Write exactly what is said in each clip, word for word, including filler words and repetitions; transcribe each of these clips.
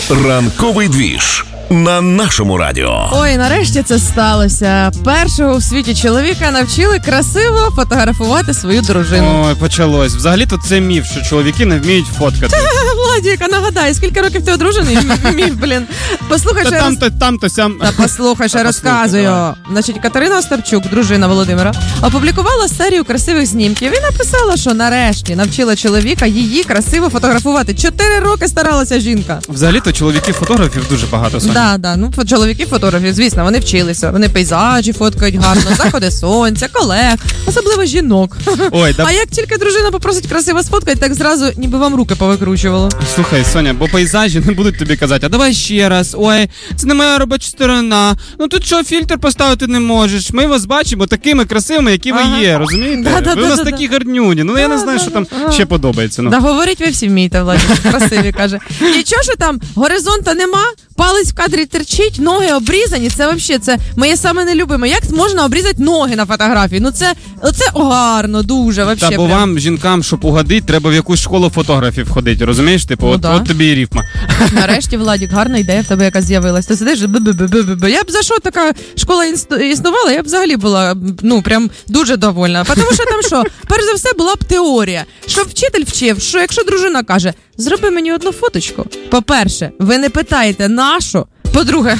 Ранковий двіж на нашому радіо. Ой, нарешті це сталося. Першого в світі чоловіка навчили красиво фотографувати свою дружину. Ой, почалось. Взагалі-то це міф, що чоловіки не вміють фоткати. Владіка, нагадай, скільки років ти одружений? Міф, блін. Послухай, що я роз... Там-то, там-то, сям... Та послухай, що я розказую. Значить, Катерина Остапчук, дружина Володимира, опублікувала серію красивих знімків і написала, що нарешті навчила чоловіка її красиво фотографувати. Чотири роки старалася жінка. Взагалі-то чоловіків-фотографів дуже багато, Соня. Да, да, ну чоловіки-фотографів, звісно, вони вчилися. Вони пейзажі фоткають гарно, заходи сонця, колег, особливо жінок. Ой, да... А як тільки дружина попросить красиво сфоткати, так зразу ніби вам руки повикручувало. Слухай, Соня, бо пейзажі не будуть тобі казати, а давай ще раз, ой, це не моя робоча сторона, ну тут що, фільтр поставити не можеш, ми вас бачимо такими красивими, які ви ага. є, розумієте? Да, да, ви да, у нас да, такі да. гарнюні, ну да, я не знаю, да, що там ага. ще подобається. Ну. Да говорить ви всі вмієте, Владі, красиві, каже. Нічого, що там горизонта нема, палець в кадрі терчить, ноги обрізані, це взагалі, це моє саме нелюбиме. Як можна обрізати ноги на фотографії? Ну це, це гарно, дуже, взагалі. Та бо прям. вам, жінкам, щоб угодити, треба в якусь школу фотографів ходити, розумієш? Типу, Ну, от, да. от тобі і рифма. Нарешті, Владік, гарна ідея в тебе якась з'явилась. Ти сидиш, бе-бе-бе-бе-бе. Я б за що така школа існувала, я б взагалі була, ну, прям дуже довольна. Тому що там що, перш за все була б теорія. Щоб вчитель вчив, що якщо дружина каже, зроби мені одну фоточку. По-перше, ви не питаєте нашу. По-друге,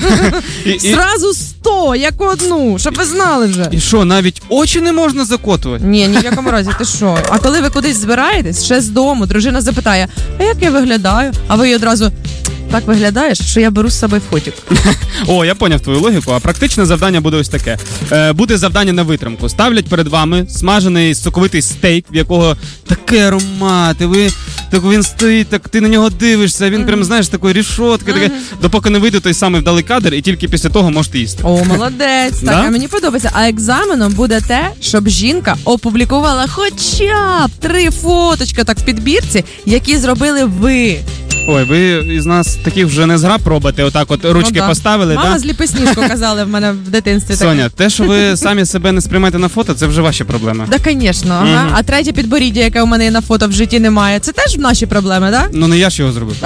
І, і, зразу сто, як одну, щоб ви знали вже. і що, навіть очі не можна закотувати? Ні, ні в якому разі, ти що? А коли ви кудись збираєтесь, ще з дому, дружина запитає, а як я виглядаю? А ви їй одразу, так виглядаєш, що я беру з собою фотик. О, я поняв твою логіку, а практичне завдання буде ось таке. Е, буде завдання на витримку. Ставлять перед вами смажений соковитий стейк, в якого такий аромат, і ви, так він стоїть, так ти на нього дивишся, він mm-hmm. прям, знаєш, такої рішотки, mm-hmm. таке, допоки не вийде той самий вдалий кадр, і тільки після того можете їсти. О, молодець, так, Да? а мені подобається. А екзаменом буде те, щоб жінка опублікувала хоча б три фоточки так в підбірці, які зробили ви. Ой, ви із нас таких вже не зграб робите, отак от ручки ну, да. поставили, Мама да? зліпи сніжку, казали в мене в дитинстві. Соня, те, що ви самі себе не сприймаєте на фото, це вже ваші проблеми. Да, звісно, ага. Мгм. А третє підборіддя, яке у мене на фото в житті немає, це теж наші проблеми, да? Ну не я ж його зробив.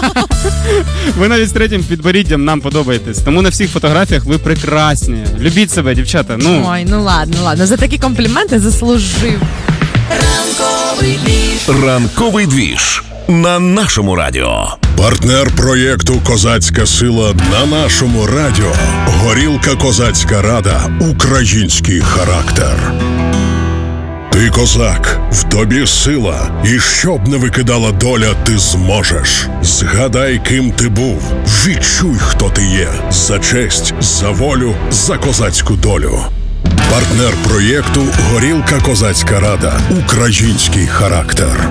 Ви навіть з третім підборіддям нам подобаєтесь. Тому на всіх фотографіях ви прекрасні. Любіть себе, дівчата. Ну. Ой, ну ладно, ладно. За такі компліменти заслужив. Ранковий двіж. Ранковий двіж на нашому радіо. Партнер проєкту «Козацька сила» на нашому радіо. Горілка «Козацька рада». Український характер. Ти козак, в тобі сила, і щоб не викидала доля, ти зможеш. Згадай, ким ти був, відчуй, хто ти є. За честь, за волю, за козацьку долю. Партнер проєкту «Горілка «Козацька рада». Український характер.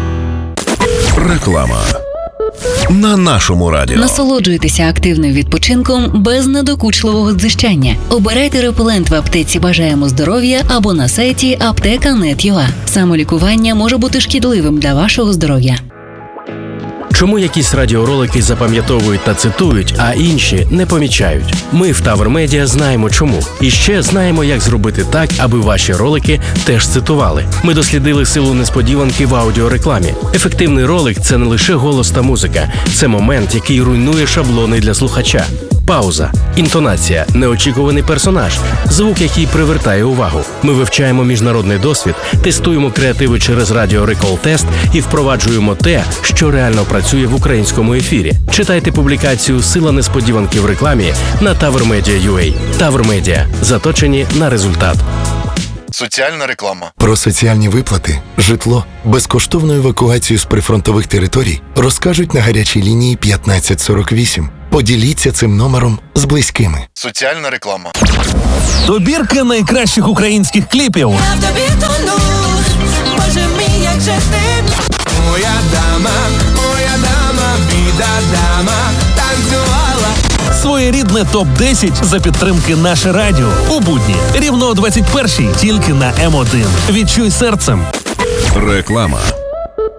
Реклама на нашому радіо. Насолоджуйтеся активним відпочинком без надокучливого дзижчання. Обирайте репелент в аптеці «Бажаємо здоров'я» або на сайті аптека крапка нет крапка ю а. Самолікування може бути шкідливим для вашого здоров'я. Чому якісь радіоролики запам'ятовують та цитують, а інші не помічають? Ми в Тавр Медіа знаємо чому. І ще знаємо, як зробити так, аби ваші ролики теж цитували. Ми дослідили силу несподіванки в аудіорекламі. Ефективний ролик – це не лише голос та музика. Це момент, який руйнує шаблони для слухача. Пауза, інтонація, неочікуваний персонаж, звук, який привертає увагу. Ми вивчаємо міжнародний досвід, тестуємо креативи через Радіо Рекол Тест і впроваджуємо те, що реально працює в українському ефірі. Читайте публікацію «Сила несподіванки в рекламі» на тавр медіа крапка ю а. Тавр Медіа. Заточені на результат. Соціальна реклама. Про соціальні виплати, житло, безкоштовну евакуацію з прифронтових територій розкажуть на гарячій лінії п'ятнадцять сорок вісім. Поділіться цим номером з близькими. Соціальна реклама. Добірка найкращих українських кліпів. Я в тобі тону, боже мій, як же ти. Моя дама, моя дама, біда дама, танцювала. Своєрідне топ десять за підтримки «Наше радіо». У будні рівно о двадцять першій тільки на ем один. Відчуй серцем. Реклама.